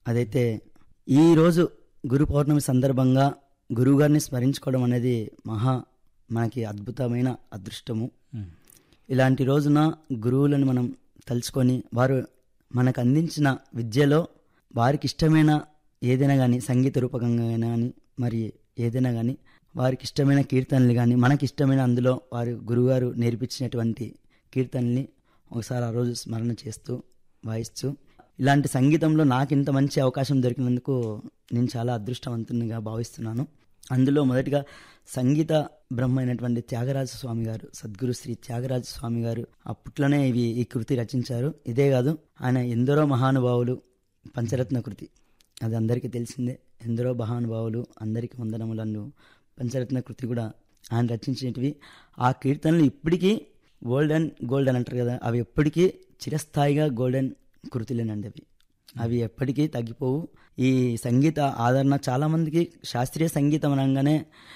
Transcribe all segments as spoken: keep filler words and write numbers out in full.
అదైతే ఈరోజు గురు పౌర్ణమి సందర్భంగా గురువుగారిని స్మరించుకోవడం అనేది మహా మనకి అద్భుతమైన అదృష్టము. ఇలాంటి రోజున గురువులను మనం తలుచుకొని వారు మనకు అందించిన విద్యలో వారికి ఇష్టమైన ఏదైనా కానీ సంగీత రూపకంగా కానీ మరి ఏదైనా కానీ వారికి ఇష్టమైన కీర్తనలు కానీ మనకి ఇష్టమైన అందులో వారు గురువుగారు నేర్పించినటువంటి కీర్తనల్ని ఒకసారి ఆ రోజు స్మరణ చేస్తూ వాయిస్తూ ఇలాంటి సంగీతంలో నాకు ఇంత మంచి అవకాశం దొరికినందుకు నేను చాలా అదృష్టవంతునిగా భావిస్తున్నాను. అందులో మొదటిగా సంగీత బ్రహ్మ అయినటువంటి త్యాగరాజ స్వామి గారు, సద్గురు శ్రీ త్యాగరాజ స్వామి గారు అప్పట్లోనే ఇవి ఈ కృతి రచించారు. ఇదే కాదు, ఆయన ఎందరో మహానుభావులు పంచరత్న కృతి అది అందరికీ తెలిసిందే. ఎందరో మహానుభావులు అందరికీ వందనములను పంచరత్న కృతి కూడా ఆయన రచించినవి. ఆ కీర్తనలు ఇప్పటికీ గోల్డెన్ గోల్డెన్ అంటారు కదా, అవి ఎప్పటికీ చిరస్థాయిగా గోల్డెన్ కృతులేనండి. అవి అవి ఎప్పటికీ తగ్గిపోవు. ఈ సంగీత ఆదరణ చాలామందికి శాస్త్రీయ సంగీతం అనగానే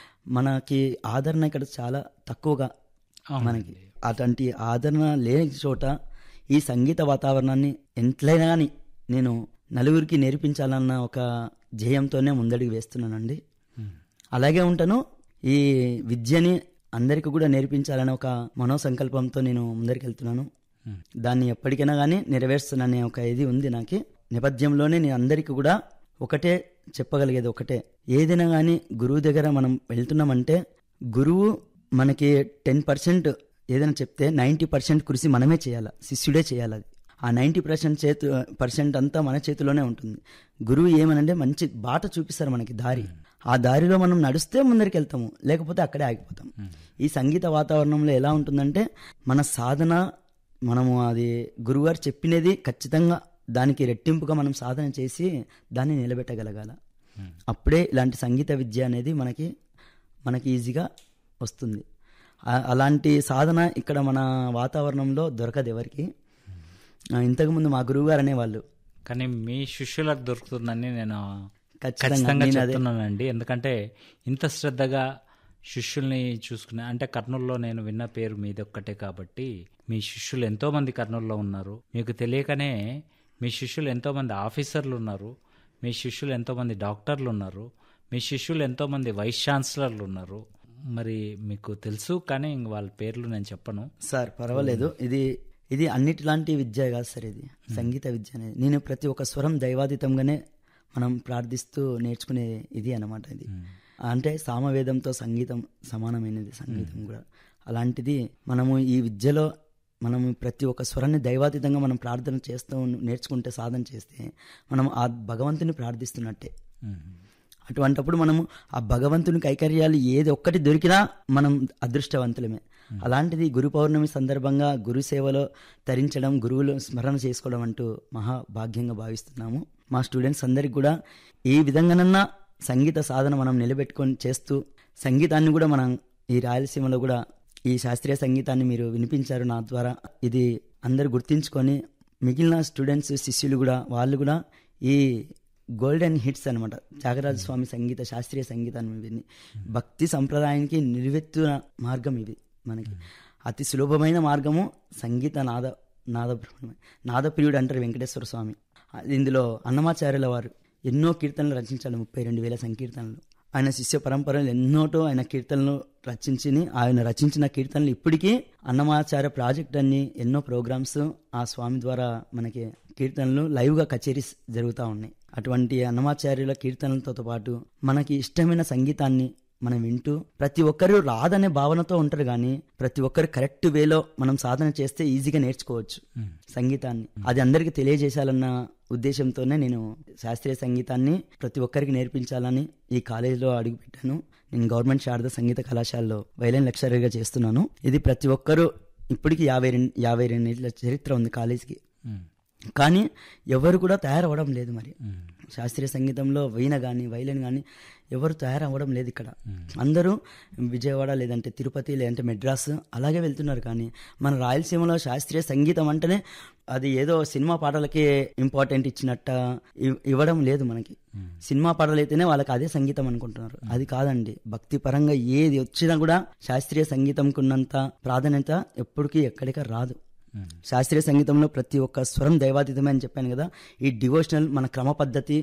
మనకి ఆదరణ ఇక్కడ చాలా తక్కువగా, మనకి అటువంటి ఆదరణ లేని చోట ఈ సంగీత వాతావరణాన్ని ఎంతైనా కానీ నేను నలుగురికి నేర్పించాలన్న ఒక ధ్యేయంతోనే ముందడుగు వేస్తున్నానండి. అలాగే ఉంటాను. ఈ విద్యని అందరికీ కూడా నేర్పించాలనే ఒక మనోసంకల్పంతో నేను ముందరికి వెళ్తున్నాను. దాన్ని ఎప్పటికైనా కానీ నెరవేరుస్తాననే ఒక ఇది ఉంది నాకు. నేపథ్యంలోనే నేను అందరికీ కూడా ఒకటే చెప్పగలిగేది ఒకటే, ఏదైనా కానీ గురువు దగ్గర మనం వెళ్తున్నామంటే గురువు మనకి టెన్ పర్సెంట్ ఏదైనా చెప్తే నైంటీ పర్సెంట్ కృషి మనమే చేయాలి, శిష్యుడే చేయాలి. అది ఆ నైంటీ పర్సెంట్ చేతు పర్సెంట్ అంతా మన చేతిలోనే ఉంటుంది. గురువు ఏమనంటే మంచి బాట చూపిస్తారు మనకి, దారి. ఆ దారిలో మనం నడుస్తే ముందరికి వెళ్తాము, లేకపోతే అక్కడే ఆగిపోతాం. ఈ సంగీత వాతావరణంలో ఎలా ఉంటుందంటే మన సాధన, మనము అది గురువుగారు చెప్పినది ఖచ్చితంగా దానికి రెట్టింపుగా మనం సాధన చేసి దాన్ని నిలబెట్టగలగాల. అప్పుడే ఇలాంటి సంగీత విద్య అనేది మనకి మనకి ఈజీగా వస్తుంది. అలాంటి సాధన ఇక్కడ మన వాతావరణంలో దొరకదు ఎవరికి. ఇంతకుముందు మా గురువు గారు అనేవాళ్ళు, కానీ మీ శిష్యులకు దొరుకుతుందని నేను ఖచ్చితంగా చెప్తున్నానండి. ఎందుకంటే ఇంత శ్రద్ధగా శిష్యుల్ని చూసుకునే, అంటే కర్నూలులో నేను విన్న పేరు మీది ఒక్కటే కాబట్టి మీ శిష్యులు ఎంతో మంది కర్నూలులో ఉన్నారు. మీకు తెలియకనే మీ శిష్యులు ఎంతో మంది ఆఫీసర్లు ఉన్నారు, మీ శిష్యులు ఎంతో మంది డాక్టర్లు ఉన్నారు, మీ శిష్యులు ఎంతో మంది వైస్ ఛాన్సలర్లు ఉన్నారు. మరి మీకు తెలుసు, కానీ ఇంక వాళ్ళ పేర్లు నేను చెప్పను సార్. పర్వాలేదు. ఇది ఇది అన్నిటిలాంటి విద్య కాదు సార్, ఇది సంగీత విద్య అనేది. నేను ప్రతి ఒక్క స్వరం దైవాతీతంగానే మనం ప్రార్థిస్తూ నేర్చుకునే ఇది అన్నమాట. ఇది అంటే సామవేదంతో సంగీతం సమానమైనది, సంగీతం కూడా అలాంటిది. మనము ఈ విద్యలో మనము ప్రతి ఒక్క స్వరాన్ని దైవాతీతంగా మనం ప్రార్థన చేస్తూ నేర్చుకుంటే, సాధన చేస్తే మనం ఆ భగవంతుని ప్రార్థిస్తున్నట్టే. అటువంటప్పుడు మనము ఆ భగవంతుని కైకర్యాలు ఏది ఒక్కటి దొరికినా మనం అదృష్టవంతులమే. అలాంటిది గురు పౌర్ణమి సందర్భంగా గురు సేవలో తరించడం, గురువులు స్మరణ చేసుకోవడం అంటూ మహాభాగ్యంగా భావిస్తున్నాము. మా స్టూడెంట్స్ అందరికి కూడా ఈ విధంగానన్నా సంగీత సాధన మనం నిలబెట్టుకొని చేస్తూ, సంగీతాన్ని కూడా మనం ఈ రాయలసీమలో కూడా ఈ శాస్త్రీయ సంగీతాన్ని మీరు వినిపించారు నా ద్వారా. ఇది అందరు గుర్తించుకొని మిగిలిన స్టూడెంట్స్, శిష్యులు కూడా వాళ్ళు కూడా ఈ గోల్డెన్ హిట్స్ అనమాట త్యాగరాజ స్వామి సంగీత శాస్త్రీయ సంగీతాన్ని విని భక్తి సంప్రదాయానికి నిలువెత్తున మార్గం ఇది. మనకి అతి సులభమైన మార్గము సంగీత నాద నాద నాదప్రియుడు అంటారు వెంకటేశ్వర స్వామి. ఇందులో అన్నమాచార్యుల వారు ఎన్నో కీర్తనలు రచించాలి, ముప్పై రెండు వేల సంకీర్తనలు. ఆయన శిష్య పరంపరలు ఎన్నోటో ఆయన కీర్తనలు రచించి, ఆయన రచించిన కీర్తనలు ఇప్పటికీ అన్నమాచార్య ప్రాజెక్ట్ అన్ని ఎన్నో ప్రోగ్రామ్స్ ఆ స్వామి ద్వారా మనకి కీర్తనలు లైవ్గా కచేరీస్ జరుగుతూ ఉన్నాయి. అటువంటి అన్నమాచార్యుల కీర్తనలతో పాటు మనకి ఇష్టమైన సంగీతాన్ని మనం వింటూ, ప్రతి ఒక్కరు రాదనే భావనతో ఉంటారు, కానీ ప్రతి ఒక్కరు కరెక్ట్ వేలో మనం సాధన చేస్తే ఈజీగా నేర్చుకోవచ్చు సంగీతాన్ని. అది అందరికీ తెలియజేశాలన్న ఉద్దేశంతోనే నేను శాస్త్రీయ సంగీతాన్ని ప్రతి ఒక్కరికి నేర్పించాలని ఈ కాలేజీలో అడుగుపెట్టాను. నేను గవర్నమెంట్ శారదా సంగీత కళాశాలలో వైలిన్ లెక్చరర్గా చేస్తున్నాను. ఇది ప్రతి ఒక్కరూ ఇప్పటికి యాభై రెండు యాభై రెండేళ్ల చరిత్ర ఉంది కాలేజీకి, కానీ ఎవరు కూడా తయారవ్వడం లేదు. మరి శాస్త్రీయ సంగీతంలో వీణ కానీ వైలిన్ కానీ ఎవరు తయారవ్వడం లేదు ఇక్కడ. అందరూ విజయవాడ లేదంటే తిరుపతి లేదంటే మెడ్రాస్ అలాగే వెళ్తున్నారు. కానీ మన రాయలసీమలో శాస్త్రీయ సంగీతం అంటేనే అది ఏదో సినిమా పాటలకే ఇంపార్టెంట్ ఇచ్చినట్ట ఇవ్వడం లేదు. మనకి సినిమా పాటలు అయితేనే వాళ్ళకి అదే సంగీతం అనుకుంటున్నారు. అది కాదండి. భక్తి పరంగా ఏది వచ్చినా కూడా శాస్త్రీయ సంగీతంకు ఉన్నంత ప్రాధాన్యత ఎప్పటికీ ఎక్కడికి రాదు. శాస్త్రీయ సంగీతంలో ప్రతి ఒక్క స్వరం దైవాతీతమే అని చెప్పాను కదా. ఈ డివోషనల్ మన క్రమ పద్ధతి